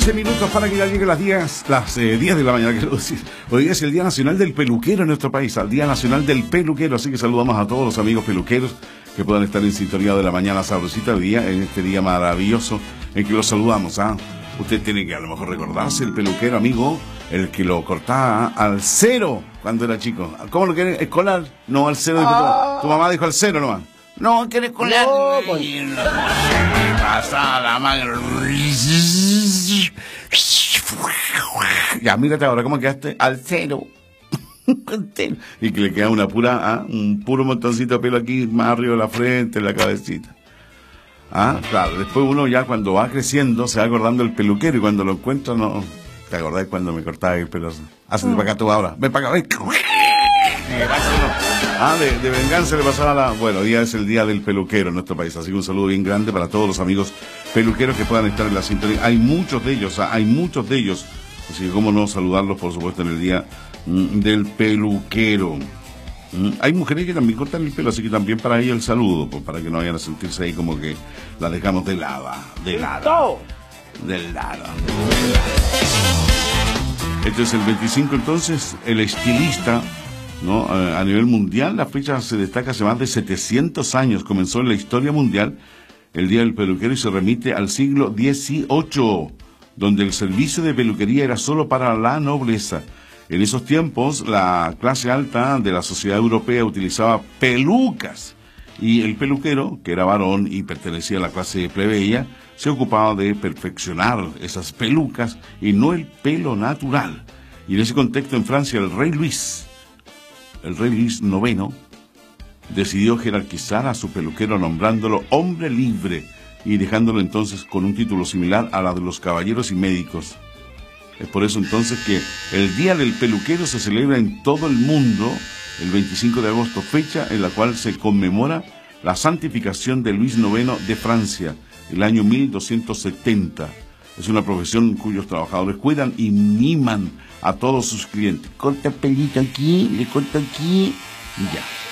Minutos para que ya lleguen las 10 de la mañana, quiero decir. Hoy es el Día Nacional del Peluquero en nuestro país, el Día Nacional del Peluquero, así que saludamos a todos los amigos peluqueros que puedan estar en sintonía de la mañana sabrosita hoy día, en este día maravilloso en que los saludamos. Usted tiene que a lo mejor recordarse el peluquero, amigo, el que lo cortaba al cero cuando era chico. ¿Cómo lo quiere? ¿Escolar? No, al cero. Tu mamá dijo al cero nomás. No, quiere escolar. No, pues. Pasa la mano. Ya, mírate ahora cómo quedaste al cero. Y que le queda un puro montoncito de pelo aquí, más arriba de la frente, en la cabecita. Claro, después uno ya cuando va creciendo se va acordando del peluquero y cuando lo encuentra no. ¿Te acordás cuando me cortaba el pelo? Hazte para acá tú ahora. Ven para acá, ven. De venganza le pasaba Bueno, hoy es el día del peluquero en nuestro país, así que un saludo bien grande para todos los amigos peluqueros que puedan estar en la sintonía. Hay muchos de ellos, así que cómo no saludarlos, por supuesto, en el día del peluquero. Hay mujeres que también cortan el pelo, así que también para ellos el saludo, pues, para que no vayan a sentirse ahí como que la dejamos de lado. Este es el 25, entonces, el estilista, ¿no? A nivel mundial, la fecha se destaca hace más de 700 años. Comenzó en la historia mundial el Día del Peluquero y se remite al siglo XVIII, donde el servicio de peluquería era solo para la nobleza. En esos tiempos, la clase alta de la sociedad europea utilizaba pelucas y el peluquero, que era varón y pertenecía a la clase plebeya, se ocupaba de perfeccionar esas pelucas y no el pelo natural. Y en ese contexto, en Francia, el rey Luis IX decidió jerarquizar a su peluquero nombrándolo hombre libre y dejándolo entonces con un título similar a la de los caballeros y médicos. Es por eso entonces que el Día del Peluquero se celebra en todo el mundo el 25 de agosto, fecha en la cual se conmemora la santificación de Luis IX de Francia, el año 1270. Es una profesión cuyos trabajadores cuidan y miman a todos sus clientes. Corta pelito aquí, le corto aquí y ya.